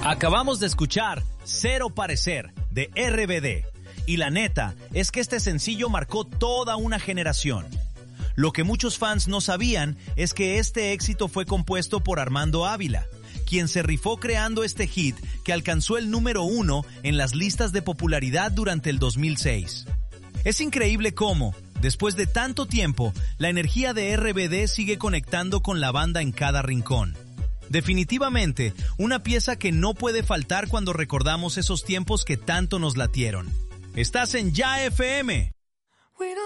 Acabamos de escuchar Cero Parecer de RBD y la neta es que este sencillo marcó toda una generación. Lo que muchos fans no sabían es que este éxito fue compuesto por Armando Ávila, quien se rifó creando este hit que alcanzó el número 1 en las listas de popularidad durante el 2006. Es increíble cómo, después de tanto tiempo, la energía de RBD sigue conectando con la banda en cada rincón. Definitivamente, una pieza que no puede faltar cuando recordamos esos tiempos que tanto nos latieron. Estás en Ya FM.